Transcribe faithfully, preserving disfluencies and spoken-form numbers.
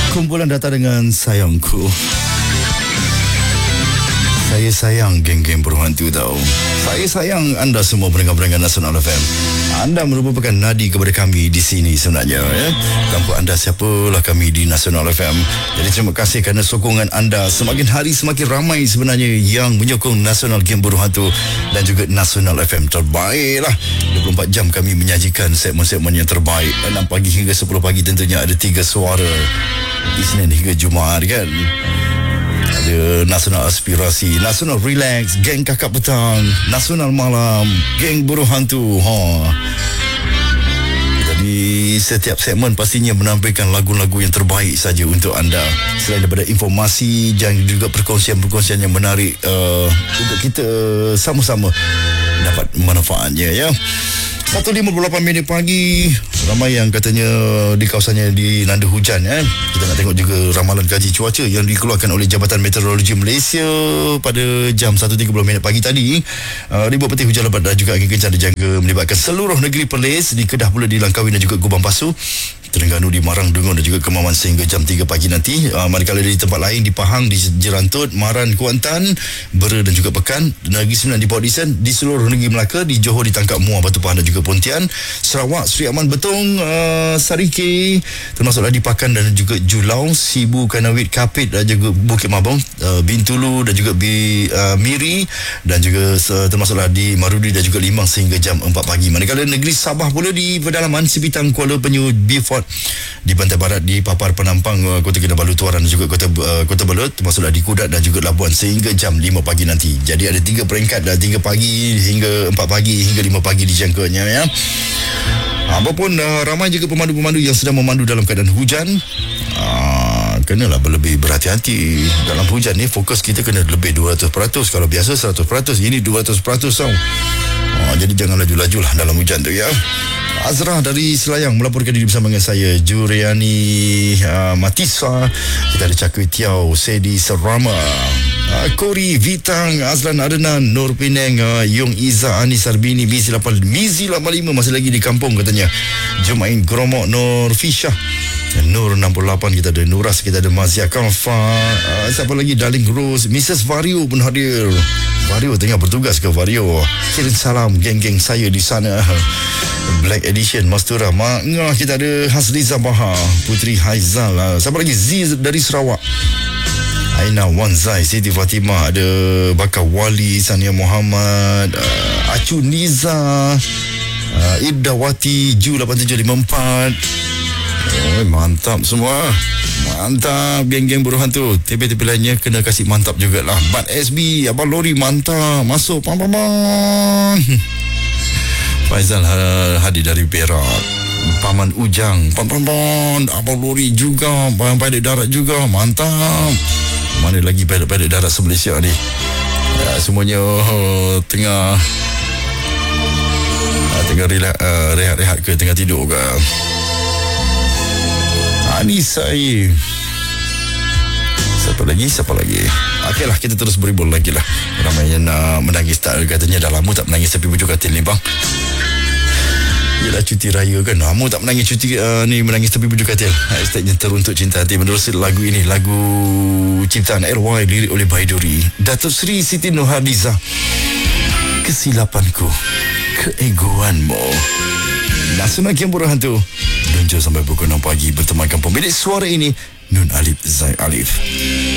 Kumpulan datang dengan sayangku. Saya sayang geng-geng berhantu tahu. Saya sayang anda semua pendengar-pendengar Nasional F M. Anda merupakan nadi kepada kami di sini sebenarnya, ya. Tanpa anda, siapalah kami di Nasional F M. Jadi terima kasih kerana sokongan anda. Semakin hari semakin ramai sebenarnya yang menyokong Nasional Game Berhantu dan juga Nasional F M. Terbaiklah. dua puluh empat jam kami menyajikan segmen-segmen yang terbaik. enam pagi hingga sepuluh pagi tentunya ada tiga suara. Isnin hingga Jumaat kan. Ada Nasional Aspirasi, Nasional Relax, Geng Kakak Petang, Nasional Malam, Geng Buruh Hantu. Ha. Jadi setiap segmen pastinya menampilkan lagu-lagu yang terbaik saja untuk anda. Selain daripada informasi dan juga perkongsian-perkongsian yang menarik uh, untuk kita sama-sama dapat manfaatnya, ya. satu lima puluh lapan minit pagi. Ramai yang katanya di kawasannya dilanda hujan, eh. Kita nak tengok juga ramalan kaji cuaca yang dikeluarkan oleh Jabatan Meteorologi Malaysia pada jam satu tiga puluh minit pagi tadi. Uh, ribuan petir hujan lebat dan juga angin kencang dijangka melibatkan seluruh negeri Perlis. Di Kedah pula, di Langkawi dan juga Gubang Pasu, Terengganu, di Marang, Dungun dan juga Kemaman sehingga jam tiga pagi nanti. Uh, manakala di tempat lain di Pahang, di Jerantut, Maran, Kuantan, Bera dan juga Pekan, Negeri Sembilan di Port Dickson, di seluruh negeri Melaka, di Johor, di Tangkap Muar, Batu Pahan dan juga Pontian, Sarawak, Seri Aman, Betong, uh, Sarike, termasuklah di Pakan dan juga Julau, Sibu, Kanawit, Kapit dan juga Bukit Mabong, uh, Bintulu dan juga Bi, uh, Miri dan juga uh, termasuklah di Marudi dan juga Limang sehingga jam empat pagi. Manakala negeri Sabah pula di pedalaman Sipitang, Kuala Penyu, Beaufort, di pantai barat, di Papar Penampang, uh, Kota Kinabalu, Tuaran dan juga Kota uh, Kota Belud, termasuklah di Kudat dan juga Labuan sehingga jam lima pagi nanti. Jadi ada tiga peringkat dah, tiga pagi hingga empat pagi hingga lima pagi dijangkanya, ya. Apapun uh, ramai juga pemandu-pemandu yang sedang memandu dalam keadaan hujan. Uh, kenalah berlebih berhati-hati dalam hujan ni. Fokus kita kena lebih dua ratus peratus. Kalau biasa seratus peratus, ini dua ratus peratus tau. Uh, jadi jangan laju-laju lah dalam hujan tu, ya. Azrah dari Selayang melaporkan diri bersama dengan saya, Juriani uh, Matisa. Kita ada Cakwe Tiaw, Sedi Serama, uh, Kori Vitang, Azlan Adenan, Nur Penang, uh, Yung Iza, Anis Arbini, Mizi lapan Mizi lapan lima masih lagi di kampung katanya. Jumain Gromok, Nur Fisha, Nur enam puluh lapan, kita ada Nuras, kita ada Mazia Kalfa, uh, siapa lagi, Darling Rose, Missus Vario pun hadir. Vario tengah bertugas ke Vario. Kirim salam geng-geng saya di sana. Black Edition, Mastura Mangah, kita ada Hasliza Baha, Putri Haizal, uh, siapa lagi, Z dari Sarawak, Aina Wanzai, Siti Fatimah, ada Bakar Wali, Sania Muhammad, uh, Acu Niza, uh, Irdawati, Ju lapan tujuh lima empat. Oh, mantap semua. Mantap geng-geng berhantu. T P-T P lainnya kena kasih mantap jugalah. Bat S B, Abang Lori mantap. Masuk pam pam pam. Faizal uh, hadir dari Perak. Paman Ujang, pam pam pam. Abang Lori juga, Abang Pilot Darat juga. Mantap. Mana lagi Pilot-Pilot Darat se-Malaysia ni? Ya, semuanya uh, tengah uh, tengah rehat, uh, rehat-rehat ke, tengah tidur ke? Anisai. Siapa lagi? Siapa lagi? Okeylah, kita terus beribul lagi lah. Ramai yang nak menangis, tak, katanya dah lama tak menangis tapi bujuk katil ni bang. Yelah cuti raya kan, lama tak menangis cuti uh, ni, menangis tapi bujuk katil. Hashtagnya teruntuk cinta hati. Menerusi lagu ini, lagu ciptaan R Y, lirik oleh Baiduri, Datuk Seri Siti Nurhaliza. Kesilapanku, keegoanmu. Nasional Game Berhantu Donjo sampai pukul enam pagi bertemankan pemilik suara ini, Nun Alif Zai Alif.